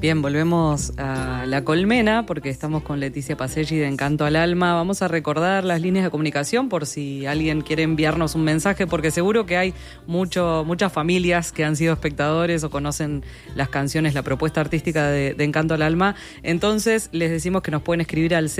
Bien, volvemos a La Colmena porque estamos con Leticia Paselli de Encanto al Alma. Vamos a recordar las líneas de comunicación por si alguien quiere enviarnos un mensaje, porque seguro que hay muchas familias que han sido espectadores o conocen las canciones, la propuesta artística de Encanto al Alma. Entonces les decimos que nos pueden escribir al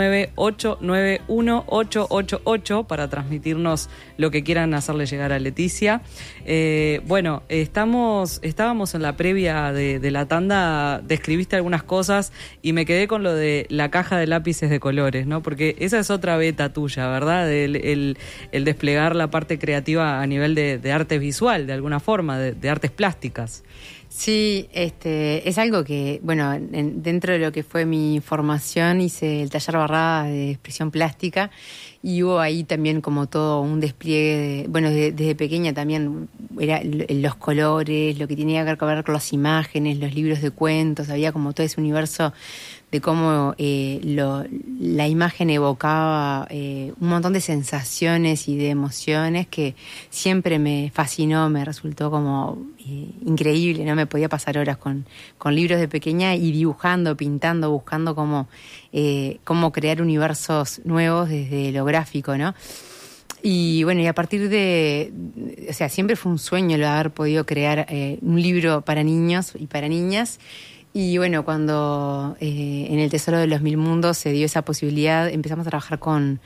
099-891-888 para transmitirnos lo que quieran hacerle llegar a Leticia. Bueno, estábamos en la previa de la tanda. Describiste algunas cosas y me quedé con lo de la caja de lápices de colores, ¿no? Porque esa es otra beta tuya, ¿verdad? El desplegar la parte creativa a nivel de arte visual, de alguna forma, de artes plásticas. Sí, es algo que, bueno, dentro de lo que fue mi formación hice el taller Barrada de expresión plástica y hubo ahí también como todo un despliegue, desde pequeña también era los colores, lo que tenía que ver con las imágenes, los libros de cuentos, había como todo ese universo de cómo la imagen evocaba un montón de sensaciones y de emociones que siempre me fascinó, me resultó como increíble, ¿no? Me podía pasar horas con libros de pequeña y dibujando, pintando, buscando cómo crear universos nuevos desde lo gráfico, ¿no? Y bueno, y a partir siempre fue un sueño el haber podido crear un libro para niños y para niñas. Y bueno, cuando en el Tesoro de los Mil Mundos se dio esa posibilidad, empezamos a trabajar con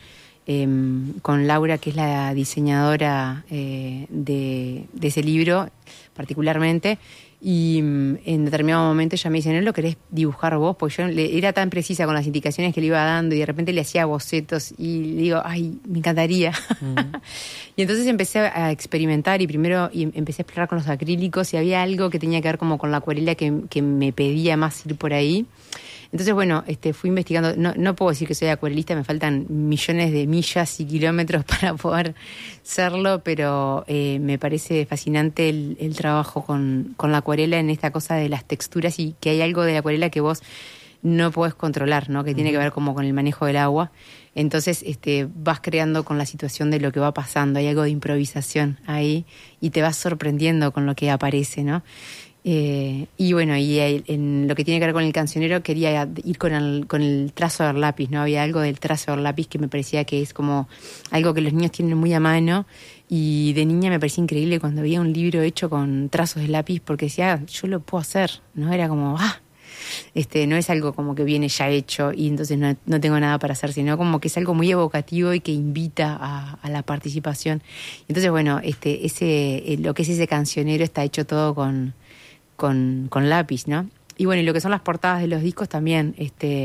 Laura, que es la diseñadora de ese libro particularmente, y en determinado momento ella me dice, ¿no lo querés dibujar vos? Porque yo era tan precisa con las indicaciones que le iba dando y de repente le hacía bocetos y le digo, ay, me encantaría. Y entonces empecé a experimentar y primero empecé a explorar con los acrílicos y había algo que tenía que ver como con la acuarela que me pedía más ir por ahí. Entonces, bueno, fui investigando. No puedo decir que soy acuarelista, me faltan millones de millas y kilómetros para poder serlo, pero me parece fascinante el trabajo con la acuarela en esta cosa de las texturas y que hay algo de la acuarela que vos no podés controlar, ¿no? Que tiene que ver como con el manejo del agua. Entonces, vas creando con la situación de lo que va pasando. Hay algo de improvisación ahí y te vas sorprendiendo con lo que aparece, ¿no? Y bueno, en lo que tiene que ver con el cancionero quería ir con el trazo del lápiz, ¿no? Había algo del trazo del lápiz que me parecía que es como algo que los niños tienen muy a mano y de niña me parecía increíble cuando veía un libro hecho con trazos de lápiz porque decía, yo lo puedo hacer, ¿no? Era como, no es algo como que viene ya hecho y entonces no tengo nada para hacer, sino como que es algo muy evocativo y que invita a la participación. Entonces, bueno, lo que es ese cancionero está hecho todo con lápiz, ¿no? Y bueno, y lo que son las portadas de los discos también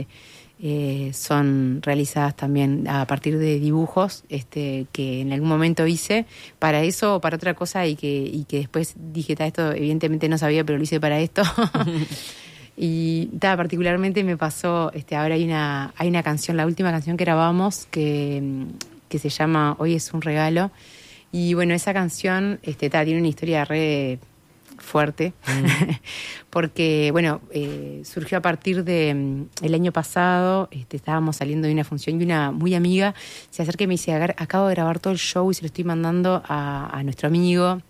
son realizadas también a partir de dibujos que en algún momento hice para eso o para otra cosa y que después dije, esto evidentemente no sabía, pero lo hice para esto. Y particularmente me pasó, ahora hay una canción, la última canción que grabamos que se llama Hoy es un regalo. Y bueno, esa canción tiene una historia re fuerte, porque bueno, surgió a partir de el año pasado, estábamos saliendo de una función y una muy amiga se acerca y me dice, acabo de grabar todo el show y se lo estoy mandando a nuestro amigo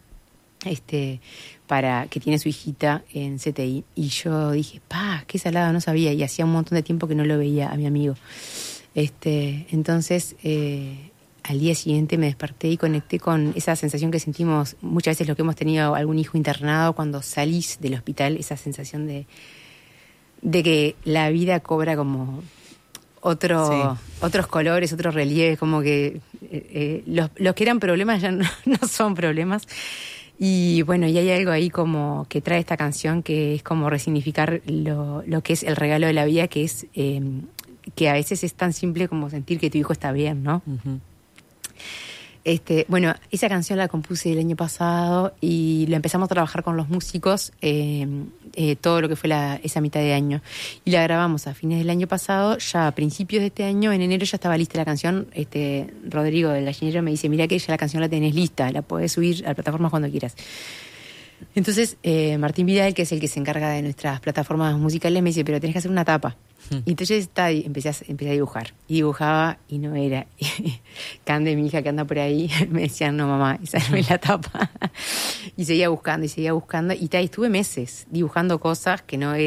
para que tiene su hijita en CTI. Y yo dije, qué salada, no sabía, y hacía un montón de tiempo que no lo veía a mi amigo. Entonces al día siguiente me desperté y conecté con esa sensación que sentimos muchas veces los que hemos tenido algún hijo internado cuando salís del hospital, esa sensación de que la vida cobra como otros colores, otros relieves, como que los que eran problemas ya no son problemas. Y bueno, y hay algo ahí como que trae esta canción que es como resignificar lo que es el regalo de la vida, que es que a veces es tan simple como sentir que tu hijo está bien, ¿no? Uh-huh. Bueno, esa canción la compuse el año pasado y la empezamos a trabajar con los músicos todo lo que fue esa mitad de año. Y la grabamos a fines del año pasado, ya a principios de este año, en enero ya estaba lista la canción. Rodrigo del Gallinero me dice, mira que ya la canción la tenés lista, la podés subir a plataformas cuando quieras. Entonces, Martín Vidal, que es el que se encarga de nuestras plataformas musicales, me dice, pero tenés que hacer una tapa. Y entonces empecé a dibujar. Y dibujaba y no era. Cande, mi hija que anda por ahí, me decían, no mamá, esa no es la tapa. Y seguía buscando. Y estuve meses dibujando cosas que no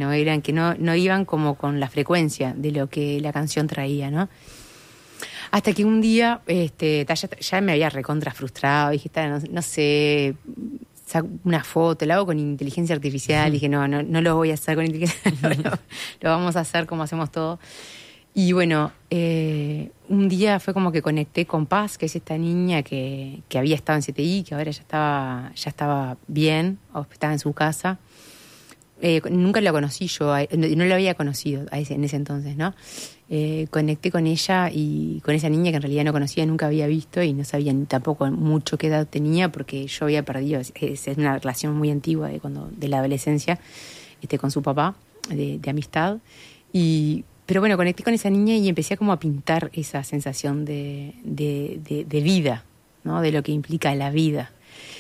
iban como con la frecuencia de lo que la canción traía, ¿no? Hasta que un día ya me había recontra frustrado. Dije, no sé, saco una foto, la hago con inteligencia artificial. Dije, no lo voy a hacer con inteligencia artificial, lo vamos a hacer como hacemos todo. Y bueno, un día fue como que conecté con Paz, que es esta niña que había estado en CTI, que ahora ya estaba bien, o estaba en su casa. Nunca la conocí yo, no la había conocido en ese entonces, ¿no? Conecté con ella y con esa niña que en realidad no conocía, nunca había visto y no sabía ni tampoco mucho qué edad tenía porque yo había perdido, es una relación muy antigua de la adolescencia con su papá, de amistad. Pero bueno, conecté con esa niña y empecé como a pintar esa sensación de vida, ¿no? De lo que implica la vida.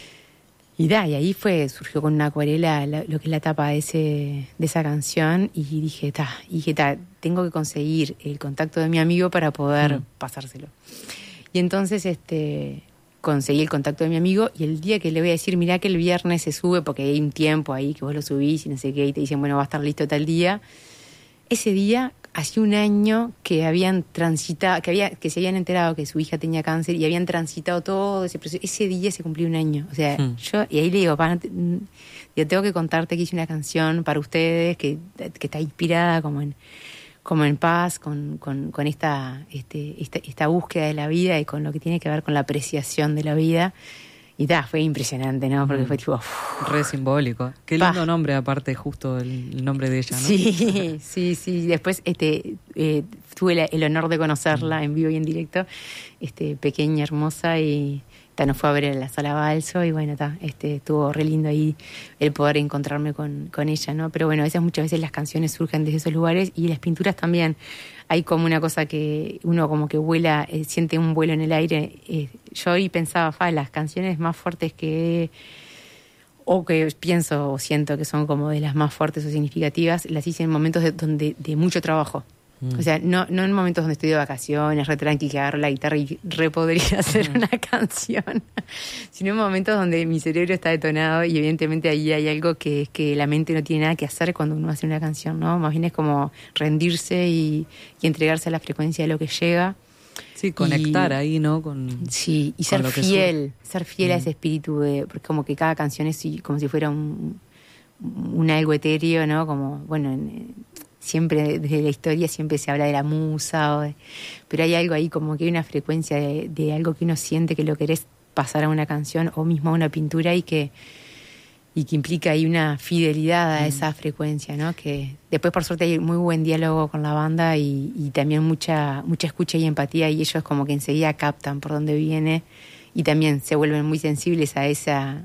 Y ahí surgió con una acuarela lo que es la tapa de esa canción y dije, tengo que conseguir el contacto de mi amigo para poder pasárselo. Y entonces conseguí el contacto de mi amigo y el día que le voy a decir, mirá que el viernes se sube, porque hay un tiempo ahí que vos lo subís y no sé qué, y te dicen, bueno, va a estar listo tal día. Ese día, hacía un año que habían transitado, que se habían enterado que su hija tenía cáncer y habían transitado todo ese proceso. Ese día se cumplió un año. O sea, y ahí le digo, yo tengo que contarte que hice una canción para ustedes que está inspirada como en Paz, con esta búsqueda de la vida y con lo que tiene que ver con la apreciación de la vida. Y fue impresionante, ¿no? Porque fue tipo... Re simbólico. Qué lindo nombre, aparte, justo el nombre de ella, ¿no? Sí. Después tuve el honor de conocerla en vivo y en directo. Pequeña, hermosa, y nos fue a ver en la Sala Balso. Y bueno, estuvo re lindo ahí el poder encontrarme con ella, ¿no? Pero bueno, muchas veces las canciones surgen desde esos lugares y las pinturas también. Hay como una cosa que uno como que vuela, siente un vuelo en el aire. Yo hoy pensaba, las canciones más fuertes que pienso o siento que son como de las más fuertes o significativas, las hice en momentos de mucho trabajo. O sea, no en momentos donde estoy de vacaciones, re tranqui, que agarro la guitarra y podría hacer una canción, sino en momentos donde mi cerebro está detonado y evidentemente ahí hay algo que es que la mente no tiene nada que hacer cuando uno hace una canción, ¿no? Más bien es como rendirse y entregarse a la frecuencia de lo que llega. Sí, conectar ahí, ¿no? Sí, y ser fiel a ese espíritu, porque como que cada canción es como si fuera un algo etéreo, ¿no? Como, bueno, siempre desde la historia siempre se habla de la musa, pero hay algo ahí como que hay una frecuencia de algo que uno siente que lo querés pasar a una canción o mismo a una pintura y que implica ahí una fidelidad a esa frecuencia, ¿no? Que después por suerte hay muy buen diálogo con la banda y también mucha escucha y empatía y ellos como que enseguida captan por dónde viene y también se vuelven muy sensibles a esa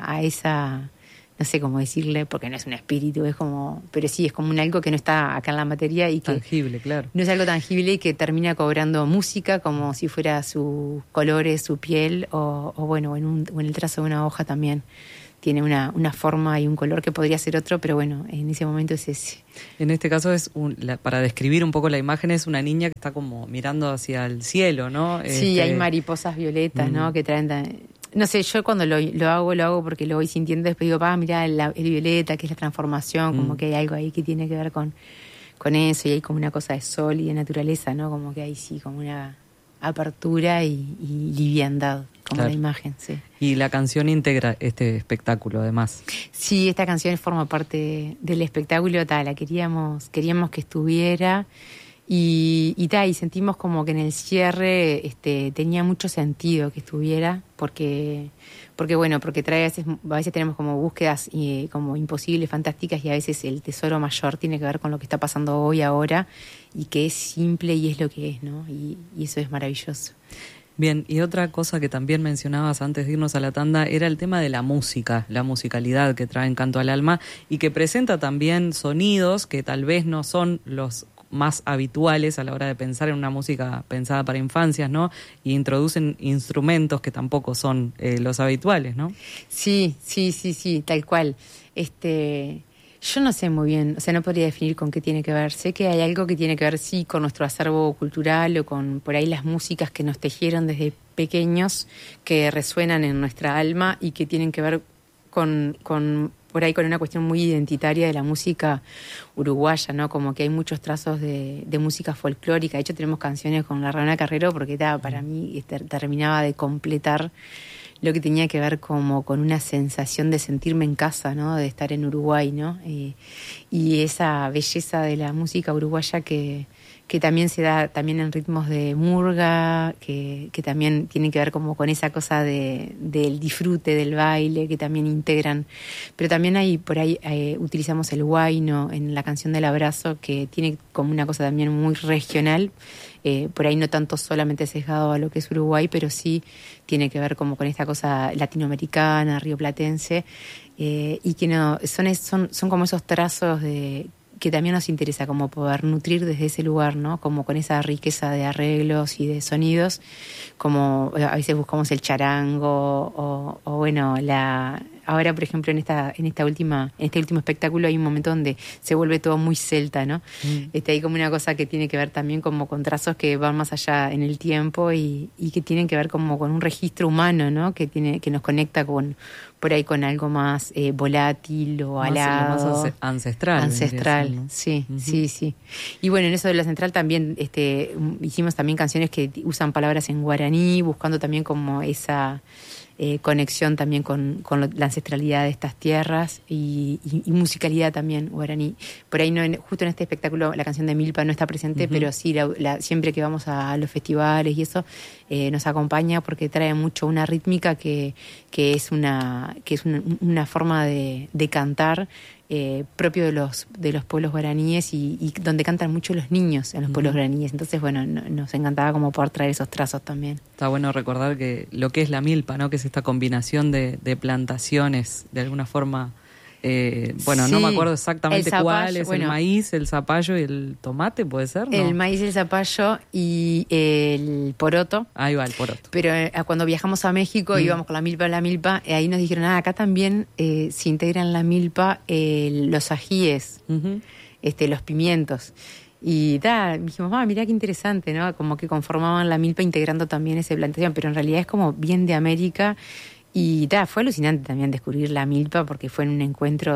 no sé cómo decirle, porque no es un espíritu, pero sí, es como un algo que no está acá en la materia y que tangible, claro. No es algo tangible y que termina cobrando música como si fuera sus colores, su piel o en el trazo de una hoja también tiene una forma y un color que podría ser otro, pero bueno, en ese momento es ese. En este caso para describir un poco la imagen, es una niña que está como mirando hacia el cielo, ¿no? Sí, hay mariposas violetas, ¿no? Que traen... No sé, yo cuando lo hago porque lo voy sintiendo, después digo, mira el violeta, que es la transformación, como que hay algo ahí que tiene que ver con eso, y hay como una cosa de sol y de naturaleza, ¿no? Como que hay sí, como una apertura y liviandad, como claro. La imagen, sí. Y la canción integra este espectáculo, además. Sí, esta canción forma parte del espectáculo, queríamos que estuviera... Y sentimos como que en el cierre tenía mucho sentido que estuviera porque trae a veces tenemos como búsquedas como imposibles, fantásticas, y a veces el tesoro mayor tiene que ver con lo que está pasando hoy, ahora, y que es simple y es lo que es, ¿no? Y eso es maravilloso. Bien, y otra cosa que también mencionabas antes de irnos a la tanda era el tema de la música, la musicalidad que trae Canto al Alma y que presenta también sonidos que tal vez no son los más habituales a la hora de pensar en una música pensada para infancias, ¿no? Y introducen instrumentos que tampoco son los habituales, ¿no? Sí, tal cual. Yo no sé muy bien, o sea, no podría definir con qué tiene que ver. Sé que hay algo que tiene que ver, sí, con nuestro acervo cultural o con por ahí las músicas que nos tejieron desde pequeños, que resuenan en nuestra alma y que tienen que ver con por ahí con una cuestión muy identitaria de la música uruguaya, ¿no? Como que hay muchos trazos de música folclórica. De hecho, tenemos canciones con la Rana Carrero porque para mí terminaba de completar lo que tenía que ver como con una sensación de sentirme en casa, ¿no? De estar en Uruguay, ¿no? Y esa belleza de la música uruguaya que también se da también en ritmos de murga, que también tienen que ver como con esa cosa del disfrute del baile, que también integran. Pero también hay por ahí utilizamos el huayno en la canción del abrazo, que tiene como una cosa también muy regional, por ahí no tanto solamente sesgado a lo que es Uruguay, pero sí tiene que ver como con esta cosa latinoamericana, rioplatense, y que no son como esos trazos que también nos interesa como poder nutrir desde ese lugar, ¿no? Como con esa riqueza de arreglos y de sonidos, como a veces buscamos el charango o bueno, ahora por ejemplo en este último espectáculo hay un momento donde se vuelve todo muy celta, ¿no? Hay como una cosa que tiene que ver también como con trazos que van más allá en el tiempo y que tienen que ver como con un registro humano, ¿no? Que nos conecta por ahí con algo más volátil o alado. Más ancestral. Ancestral, ¿no? Sí, uh-huh. Sí. Y bueno, en eso de lo ancestral también hicimos también canciones que usan palabras en guaraní, buscando también como esa conexión también con la ancestralidad de estas tierras y musicalidad también guaraní. Por ahí justo en este espectáculo la canción de Milpa no está presente, uh-huh. Pero sí siempre que vamos a los festivales y eso nos acompaña porque trae mucho una rítmica que es una forma de cantar propio de los pueblos guaraníes y donde cantan mucho los niños en los pueblos guaraníes. Entonces, bueno, nos encantaba como poder traer esos trazos también. Está bueno recordar que lo que es la milpa, ¿no? Que es esta combinación de plantaciones, de alguna forma. Sí, no me acuerdo exactamente cuál es, el maíz, el zapallo y el tomate, ¿puede ser? ¿No? El maíz, el zapallo y el poroto. Ahí va, el poroto. Pero cuando viajamos a México íbamos con la milpa, ahí nos dijeron, acá también se integran la milpa los ajíes, uh-huh. Los pimientos. Y dijimos, mirá qué interesante, ¿no? Como que conformaban la milpa integrando también esa plantación, pero en realidad es como bien de América. Y fue alucinante también descubrir la milpa porque fue en un encuentro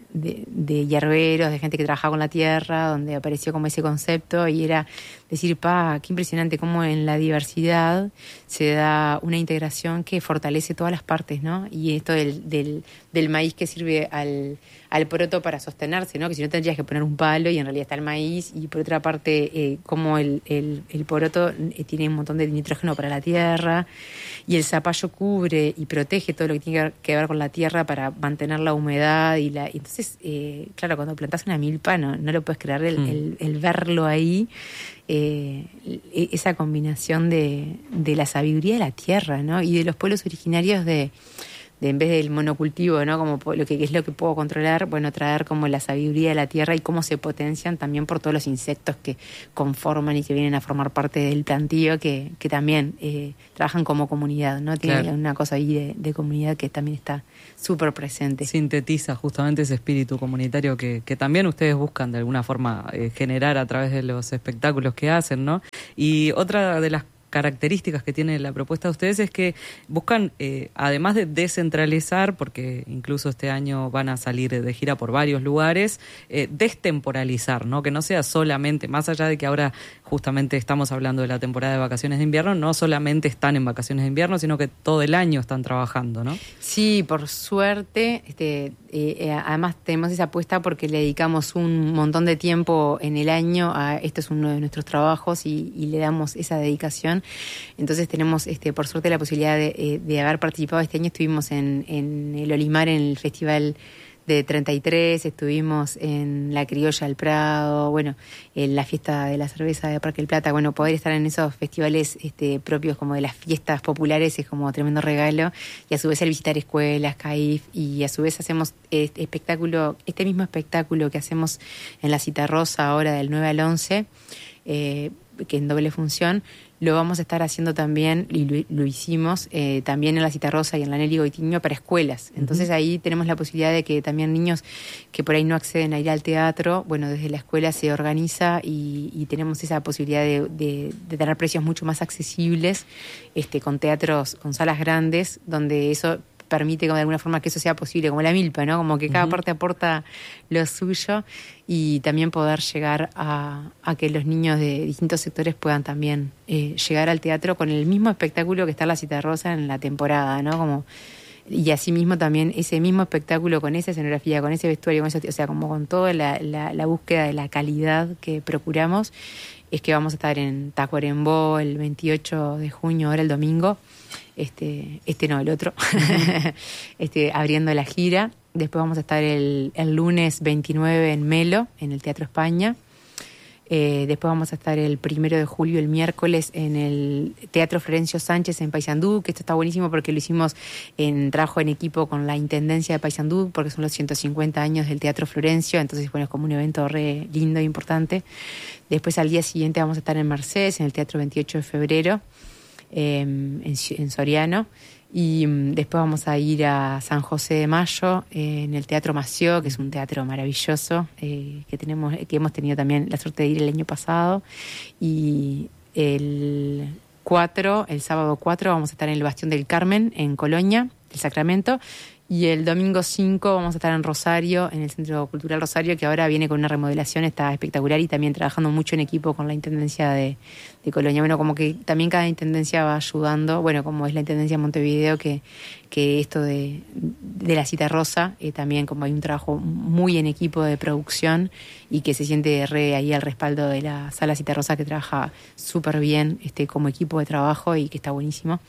de hierberos, de gente que trabajaba con la tierra, donde apareció como ese concepto y era decir, qué impresionante cómo en la diversidad se da una integración que fortalece todas las partes, ¿no? Y esto del maíz que sirve al poroto para sostenerse, ¿no? Que si no tendrías que poner un palo y en realidad está el maíz y por otra parte como el poroto tiene un montón de nitrógeno para la tierra y el zapallo cubre y protege todo lo que tiene que ver con la tierra para mantener la humedad entonces, claro, cuando plantás una milpa no lo puedes creer el verlo ahí, esa combinación de la sabiduría de la tierra, ¿no? Y de los pueblos originarios de en vez del monocultivo, ¿no? Como lo que es lo que puedo controlar, bueno, traer como la sabiduría de la tierra y cómo se potencian también por todos los insectos que conforman y que vienen a formar parte del plantío, que también trabajan como comunidad, ¿no? Tiene una cosa ahí de comunidad que también está súper presente. Sintetiza justamente ese espíritu comunitario que también ustedes buscan de alguna forma generar a través de los espectáculos que hacen, ¿no? Y otra de las características que tiene la propuesta de ustedes es que buscan, además de descentralizar, porque incluso este año van a salir de gira por varios lugares, destemporalizar, ¿no? Que no sea solamente, más allá de que ahora justamente estamos hablando de la temporada de vacaciones de invierno, no solamente están en vacaciones de invierno, sino que todo el año están trabajando, ¿no? Sí, por suerte, además tenemos esa apuesta porque le dedicamos un montón de tiempo en el año esto es uno de nuestros trabajos y le damos esa dedicación. Entonces tenemos por suerte la posibilidad de haber participado. Este año estuvimos en el Olimar en el Festival de 33, estuvimos en la Criolla del Prado, bueno, en la fiesta de la cerveza de Parque del Plata. Bueno, poder estar en esos festivales propios como de las fiestas populares es como tremendo regalo. Y a su vez el visitar escuelas, CAIF, y a su vez hacemos este mismo espectáculo que hacemos en la Citarrosa ahora del 9 al 11, que en doble función, lo vamos a estar haciendo también, y lo hicimos también en la Citarrosa y en la Nelly Goitiño para escuelas. Entonces ahí tenemos la posibilidad de que también niños que por ahí no acceden a ir al teatro, bueno, desde la escuela se organiza y tenemos esa posibilidad de tener precios mucho más accesibles, con teatros, con salas grandes, donde eso permite como de alguna forma que eso sea posible, como la milpa, ¿no? Como que cada parte aporta lo suyo, y también poder llegar a que los niños de distintos sectores puedan también llegar al teatro con el mismo espectáculo que está en la Citarrosa en la temporada, ¿no? Como, y asimismo también ese mismo espectáculo con esa escenografía, con ese vestuario, con eso, o sea, como con toda la búsqueda de la calidad que procuramos, es que vamos a estar en Tacuarembó el 28 de junio, ahora el domingo, no, el otro, abriendo la gira. Después vamos a estar el lunes 29 en Melo, en el Teatro España. Después vamos a estar el 1 de julio, el miércoles, en el Teatro Florencio Sánchez en Paysandú, que esto está buenísimo porque lo hicimos en trabajo en equipo con la Intendencia de Paysandú, porque son los 150 años del Teatro Florencio, entonces bueno, es como un evento re lindo e importante. Después al día siguiente vamos a estar en Mercedes, en el Teatro 28 de febrero, en Soriano. Y después vamos a ir a San José de Mayo, en el Teatro Mació, que es un teatro maravilloso, que hemos tenido también la suerte de ir el año pasado. Y el sábado 4, vamos a estar en el Bastión del Carmen, en Colonia, el Sacramento. Y el domingo 5 vamos a estar en Rosario, en el Centro Cultural Rosario, que ahora viene con una remodelación, está espectacular, y también trabajando mucho en equipo con la Intendencia de Colonia. Bueno, como que también cada Intendencia va ayudando, bueno, como es la Intendencia de Montevideo, que esto de la Citarrosa, también como hay un trabajo muy en equipo de producción, y que se siente ahí al respaldo de la Sala Citarrosa, que trabaja súper bien como equipo de trabajo y que está buenísimo.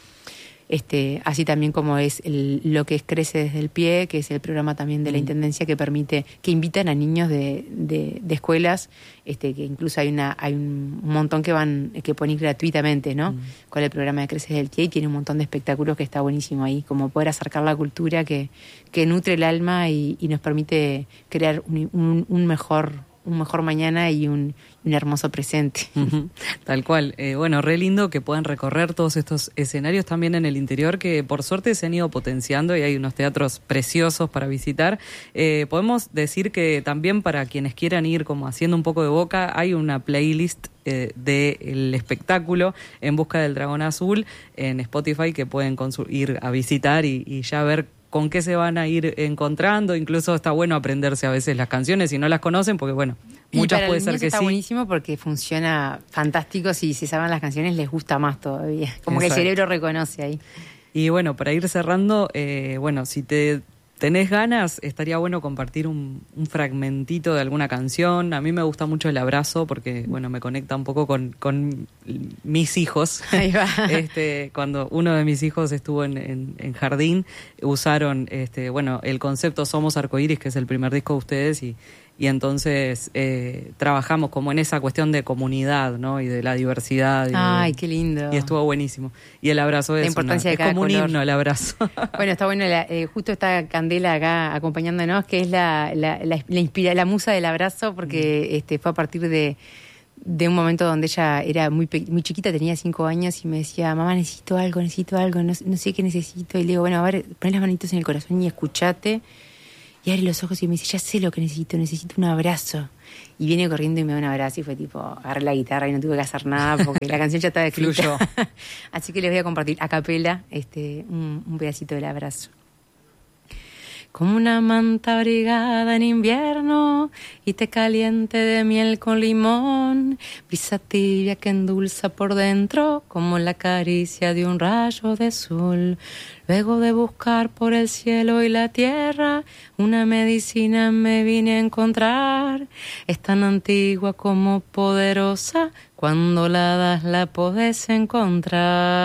Así también como es lo que es Crece desde el Pie, que es el programa también de la Intendencia que invitan a niños de escuelas, que incluso hay un montón que ponen gratuitamente, ¿no? Con el programa de Crece desde el Pie, y tiene un montón de espectáculos que está buenísimo ahí, como poder acercar la cultura que nutre el alma y nos permite crear un mejor mañana y un hermoso presente. Tal cual. Bueno, re lindo que puedan recorrer todos estos escenarios también en el interior, que por suerte se han ido potenciando y hay unos teatros preciosos para visitar. Podemos decir que también para quienes quieran ir como haciendo un poco de boca, hay una playlist del espectáculo En Busca del Dragón Azul en Spotify que pueden ir a visitar y ya ver con qué se van a ir encontrando. Incluso está bueno aprenderse a veces las canciones si no las conocen, porque bueno, muchas puede ser que está sí. Buenísimo porque funciona fantástico. Si se saben las canciones les gusta más todavía. Como que el cerebro reconoce ahí. Y bueno, para ir cerrando, bueno, si tenés ganas, estaría bueno compartir un fragmentito de alguna canción. A mí me gusta mucho El Abrazo porque, bueno, me conecta un poco con mis hijos. Ahí va. Cuando uno de mis hijos estuvo en jardín, usaron, bueno, el concepto Somos Arcoíris, que es el primer disco de ustedes, y entonces trabajamos como en esa cuestión de comunidad, ¿no? Y de la diversidad. Ay, qué lindo. Y estuvo buenísimo. Y El Abrazo es como un himno, el abrazo. Bueno, está bueno, justo está Candela acá acompañándonos, que es la musa del abrazo, porque fue a partir de un momento donde ella era muy chiquita, tenía 5 años, y me decía, mamá, necesito algo, no sé qué necesito. Y le digo, bueno, a ver, pon las manitos en el corazón y escuchate. Y abre los ojos y me dice, ya sé lo que necesito un abrazo. Y viene corriendo y me da un abrazo, y fue tipo, agarré la guitarra y no tuve que hacer nada porque la canción ya estaba escrita. Así que les voy a compartir a capela un pedacito del abrazo. Como una manta abrigada en invierno y té caliente de miel con limón, brisa tibia que endulza por dentro como la caricia de un rayo de sol. Luego de buscar por el cielo y la tierra, una medicina me vine a encontrar. Es tan antigua como poderosa, cuando la das la podés encontrar.